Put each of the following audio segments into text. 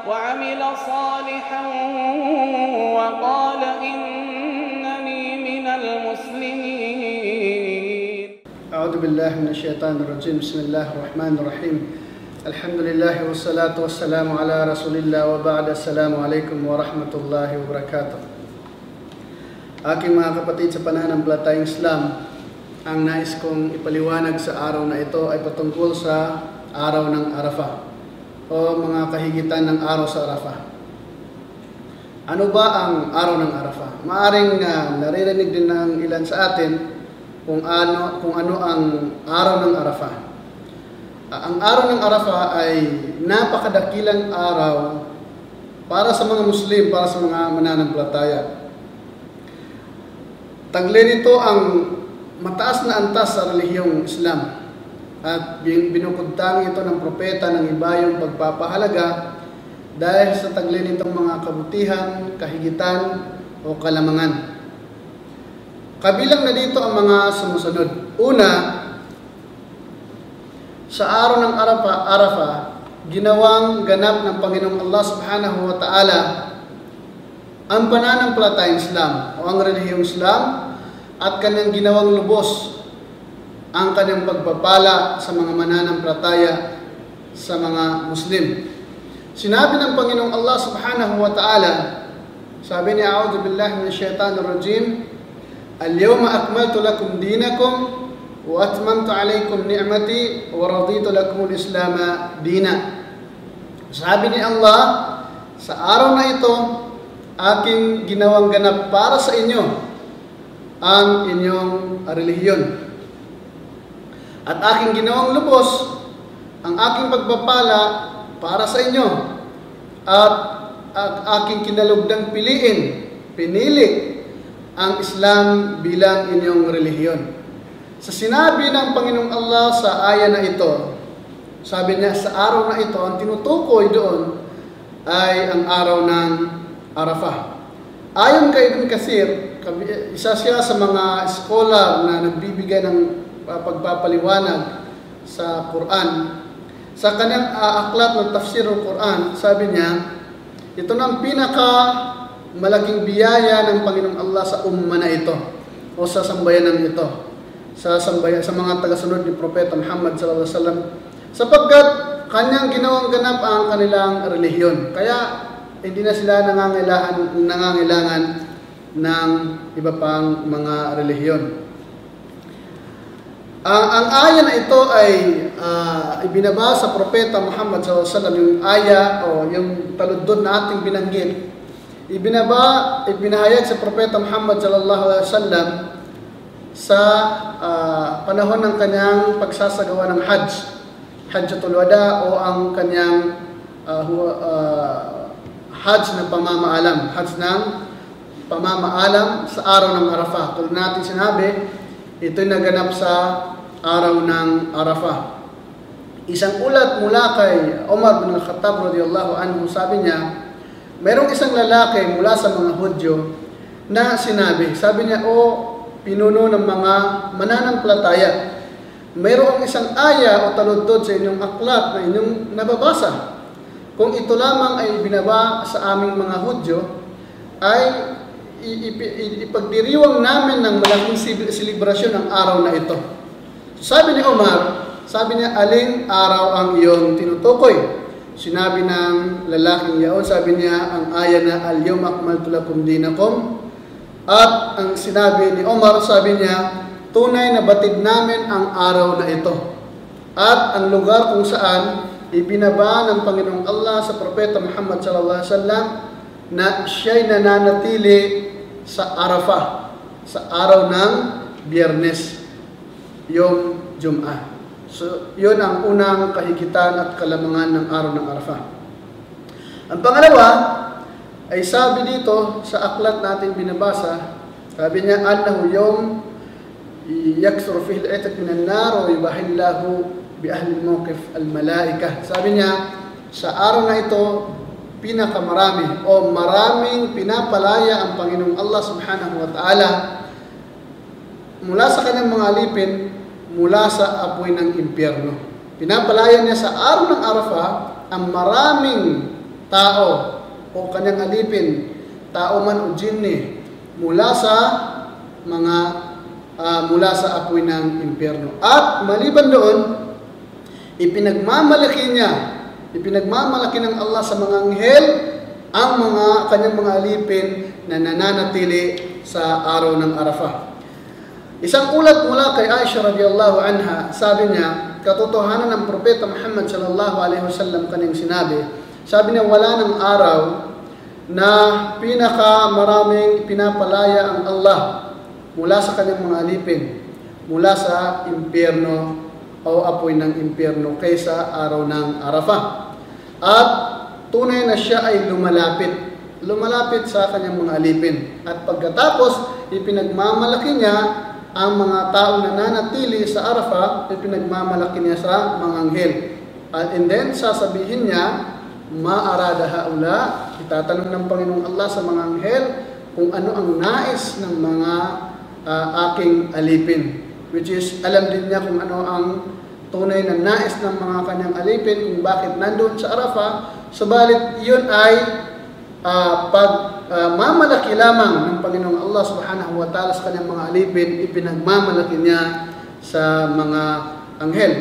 وعمل صالحا وقال إنني من المسلمين. أعوذ بالله من الشيطان الرجيم. بسم الله الرحمن الرحيم. الحمد لله والصلاة والسلام على رسول الله وبعد. السلام عليكم warahmatullahi wabarakatuh. Aking mga kapatid sa pananampalatayang Islam, ang nais kong ipaliwanag sa araw na ito ay patungkol sa araw ng Arafah o mga kahigitan ng araw sa Arafah. Ano ba ang araw ng Arafah? Maaring naririnig din ng ilan sa atin kung ano ang araw ng Arafah. Ang araw ng Arafah ay napakadakilang araw para sa mga Muslim, para sa mga mananampalataya. Taglay nito ang mataas na antas sa relihiyong Islam at binukudtang ito ng propeta ng ibayong pagpapahalaga dahil sa taglay nitong mga kabutihan, kahigitan o kalamangan. Kabilang na dito ang mga sumusunod. Una, sa araw ng Arafah, ginawang ganap ng Panginoong Allah subhanahu wa ta'ala ang pananampalatayang Islam o ang relihiyong Islam at kanyang ginawang lubos ang kanyang pagpapala sa mga mananampalataya sa mga Muslim. Sinabi ng Panginoong Allah subhanahu wa ta'ala, sabi niya, A'udhu billahi minash shaitanir rajim, Al-yawma akmaltu lakum dinakum wa atmamtu alaykum ni'mati wa raditu lakum al-Islam dina. Sabi ni Allah, sa araw na ito, aking ginawang ganap para sa inyo ang inyong relihiyon. At aking ginawang lubos ang aking pagpapala para sa inyo. At aking kinalugdang pinili ang Islam bilang inyong relihiyon. Sa sinabi ng Panginoong Allah sa aya na ito, sabi niya, sa araw na ito, ang tinutukoy doon ay ang araw ng Arafah. Ayon kay Ibn Kathir, isa siya sa mga scholar na nagbibigay ng pagpapaliwanag sa Quran. Sa kanyang aklat ng tafsir ng Quran, sabi niya, ito na ang malaking biyaya ng Panginoong Allah sa umma na ito o sa sambayanan ito, sa mga tagasunod ni Propeta Muhammad sallallahu alaihi wasallam, sapagkat kanyang ginawang ganap ang kanilang relihiyon. Kaya hindi na sila nangangailangan ng iba pang mga relihiyon. Ang aya na ito ay ibinaba sa Propeta Muhammad sallallahu alaihi wasallam, yung aya o yung taludod na ating binanggit. Ibinahayag sa Propeta Muhammad sallallahu alaihi wasallam sa panahon ng kanyang pagsasagawa ng Hajjatul Wada o ang kanyang Hajj ng pamamaalam, sa araw ng Arafah. Tulad natin sinabi, ito'y naganap sa araw ng Arafah. Isang ulat mula kay Umar bin al-Khattab radiyallahu anhu, sabi niya, mayroong isang lalaki mula sa mga Hudyo na sabi niya, pinuno ng mga mananampalataya, mayroong isang aya o taludtod sa inyong aklat na inyong nababasa. Kung ito lamang ay binaba sa aming mga Hudyo, ay ipagdiriwang namin ng malaking selebrasyon ang araw na ito. Sabi ni Umar, sabi niya, aling araw ang iyong tinutukoy? Sinabi ng lalaking yaon, sabi niya, ang aya na al-yawma akmaltu lakum dinakum. At ang sinabi ni Umar, sabi niya, tunay na batid namin ang araw na ito. At ang lugar kung saan ibinaba ng Panginoong Allah sa Propeta Muhammad sallallahu alaihi wasallam na siya'y nananatili sa Arafah, sa araw ng Biyernes, yung Jum'ah. So, yun ang unang kahigitan at kalamangan ng araw ng Arafah. Ang pangalawa ay sabi dito sa aklat natin binabasa, sabi niya, annahu yawm yaksuru fihi al-'itq min an-nar wa yubahillahu bi ahli al-mawqif al-malaika. Sabi niya, sa araw na ito, pinakamarami o maraming pinapalaya ang Panginoong Allah subhanahu wa ta'ala mula sa kanyang mga alipin, mula sa apoy ng impyerno. Pinapalaya niya sa araw ng Arafah ang maraming tao o kanyang alipin, tao man o jinni, mula sa apoy ng impyerno. At maliban doon, ipinagmamalaki ng Allah sa mga anghel ang kanyang mga alipin na nananatili sa araw ng Arafah. Isang ulat mula kay Aisha radhiyallahu anha, sabi niya, katotohanan ng Propeta Muhammad sallallahu alaihi wasallam kanyang sinabi, sabi niya, wala ng araw na pinakamaraming pinapalaya ang Allah mula sa kanyang mga alipin, mula sa impyerno o apoy ng impyerno kaysa araw ng Arafah. At tunay na siya ay lumalapit sa kanyang mga alipin. At pagkatapos, ipinagmamalaki niya ang mga taong nananatili sa Arafah, ipinagmamalaki niya sa mga anghel. And then, sasabihin niya, ma'arada haula, itatanong ng Panginoong Allah sa mga anghel kung ano ang nais ng mga aking alipin. Which is, alam din niya kung ano ang tunay na nais ng mga kanyang alipin, kung bakit nandoon sa Arafah. Subalit, yun ay mamalaki lamang ng Panginoong Allah subhanahu wa ta'ala sa kanyang mga alipin, ipinagmamalaki niya sa mga anghel.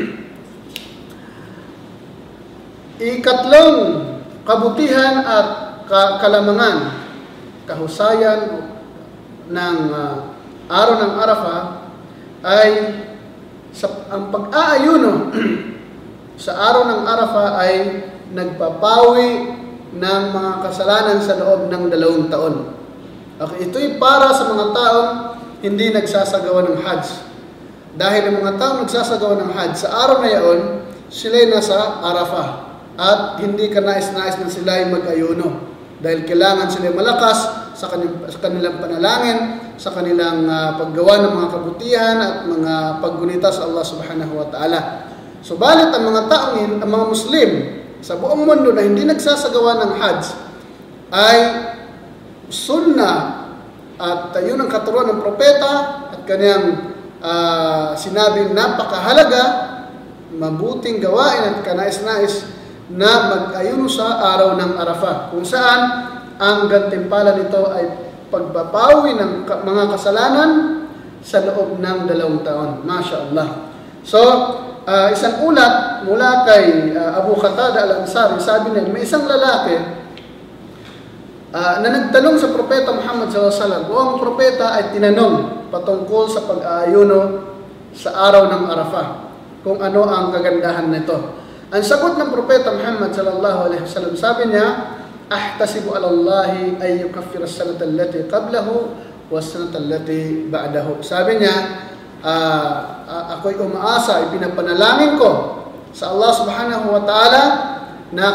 Ikatlong kabutihan at kalamangan, kahusayan ng araw ng Arafah ay ang pag-aayuno sa araw ng Arafah ay nagpapawi ng mga kasalanan sa loob ng 2 taon. Okay, ito'y para sa mga taong hindi nagsasagawa ng Hajj. Dahil ang mga taong nagsasagawa ng Hajj, sa araw na yaon, sila'y nasa Arafah. At hindi ka nais-nais na sila'y mag-ayuno. Dahil kailangan sila'y malakas sa kanilang panalangin, sa kanilang paggawa ng mga kabutihan at mga paggunita sa Allah subhanahu wa ta'ala. Subalit ang mga taong, ang mga Muslim sa buong mundo na hindi nagsasagawa ng Hajj ay sunnah at yun ang katuruan ng propeta at kanyang sinabing napakahalaga, mabuting gawain at kanais-nais na mag-ayuno sa araw ng Arafah, kung saan ang gantimpala nito ay pagbabawi ng mga kasalanan sa loob ng 2 taon. Masya Allah. So, isang ulat mula kay Abu Qatada al-Ansari, sabi niya, may isang lalaki na nagtanong sa Propeta Muhammad SAW, o ang Propeta ay tinanong patungkol sa pag-aayuno sa araw ng Arafah, kung ano ang kagandahan nito. Ang sagot ng Propeta Muhammad SAW, sabi niya, ahtasibu ala Allahi ay yukaffir as-sanata allati qablahu was-sanata allati ba'dahu. Sabi niya, ako'y umaasa, ipinapanalangin ko sa Allah subhanahu wa ta'ala na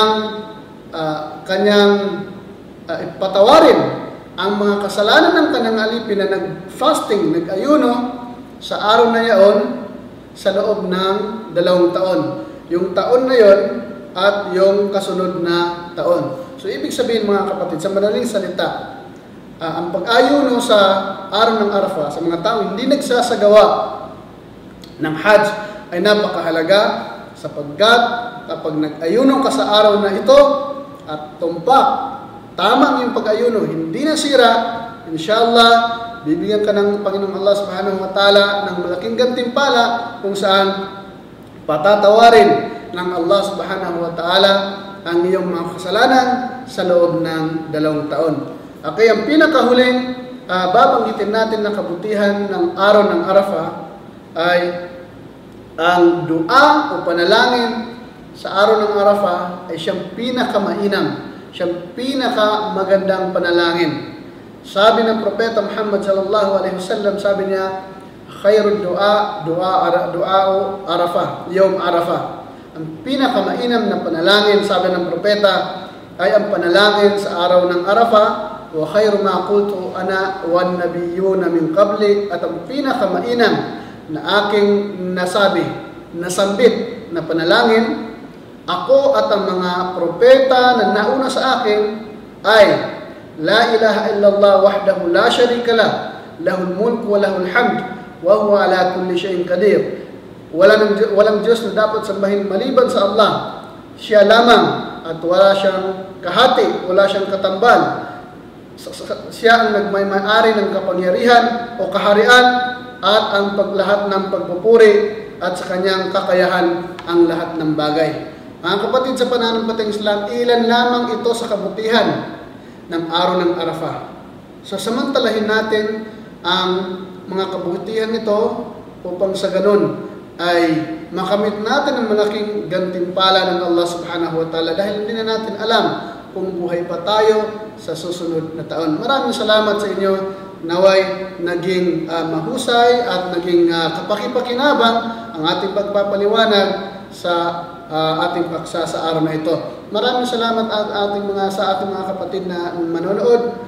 kanyang patawarin ang mga kasalanan ng kanyang alipin na nag-fasting, nag-ayuno sa araw na yaon sa loob ng 2 taon. Yung taon na yon at yung kasunod na taon. So, ibig sabihin mga kapatid, sa madaling salita, ang pag-ayuno sa araw ng Arafah sa mga tao hindi nagsasagawa ng Hajj ay napakahalaga sapagkat kapag nag-ayuno ka sa araw na ito at tumpak, tamang yung pag-ayuno, hindi nasira, inshallah, bibigyan ka ng Panginoong Allah subhanahu wa ta'ala ng malaking gantimpala kung saan patatawarin ng Allah subhanahu wa ta'ala ang iyong mga kasalanan sa loob ng 2 taon. Okay, ang pinakahuling babanggitin natin na kabutihan ng araw ng Arafah ay ang dua o panalangin sa araw ng Arafah ay siyang pinakamainam, siyang pinakamagandang panalangin. Sabi ng Propeta Muhammad sallallahu alaihi wasallam, sabi niya, khairud dua Arafah, yawm Arafah. Ang pinakamainam na panalangin, sabi ng propeta, ay ang panalangin sa araw ng Arafah, wa khairu ma qultu ana wan nabiyyuna min qabli, at ang pinakamainam na aking nasambit na panalangin, ako at ang mga propeta na nauna sa akin ay la ilaha illallah wahdahu la sharika lah, lahul mulku wa lahul hamd, wa huwa ala kulli shay'in qadir. Walang Diyos na dapat sambahin maliban sa Allah. siya lamang at wala siyang kahati, wala siyang katambal. Siya ang nagmay-ari ng kapangyarihan o kaharian at ang paglahat ng pagpupuri at sa kanyang kakayahan ang lahat ng bagay. Mga kapatid, sa pananampalatayang Islam, ilan lamang ito sa kabutihan ng araw ng Arafah. So samantalahin natin ang mga kabutihan nito upang sa ganun ay makamit natin ang malaking gantimpala ng Allah subhanahu wa ta'ala dahil hindi na natin alam kung buhay pa tayo sa susunod na taon. Maraming salamat sa inyo. Naway naging mahusay at naging kapaki-pakinabang ang ating pagpapaliwanag sa ating paksa sa araw na ito. Maraming salamat sa ating mga kapatid na manonood.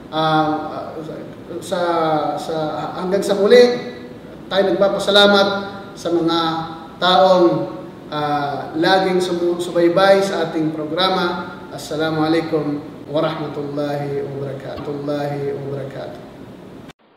Hanggang sa muli, tayo nagpapasalamat sa mga taong laging sumusubaybay sa ating programa. Assalamualaikum warahmatullahi wabarakatuh.